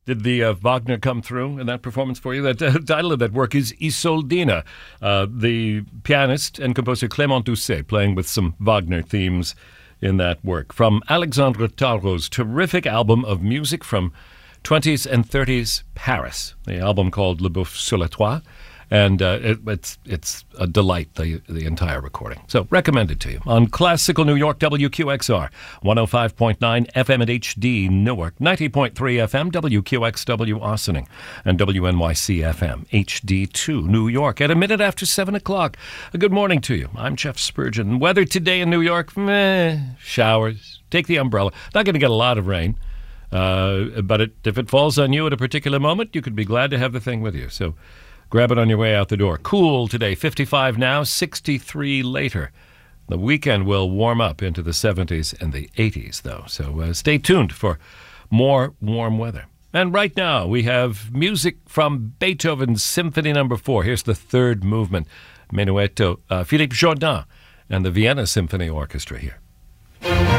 Did the Wagner come through in that performance for you? The title of that work is Isoldina. The pianist and composer Clément Doucet playing with some Wagner themes in that work. From Alexandre Tarot's terrific album of music from 20s and 30s Paris, the album called Le Boeuf sur la Toile. And it's a delight, the entire recording. So recommended to you on Classical New York, WQXR, 105.9 FM at HD Newark, 90.3 FM, WQXW Ossining, and WNYC FM, HD2 New York. At a minute after 7 o'clock, a good morning to you. I'm Jeff Spurgeon. Weather today in New York, showers. Take the umbrella. Not going to get a lot of rain, but if it falls on you at a particular moment, you could be glad to have the thing with you. So grab it on your way out the door. Cool today, 55 now, 63 later. The weekend will warm up into the 70s and the 80s, though. So stay tuned for more warm weather. And right now, we have music from Beethoven's Symphony No. 4. Here's the third movement, Menuetto. Philippe Jordan and the Vienna Symphony Orchestra here.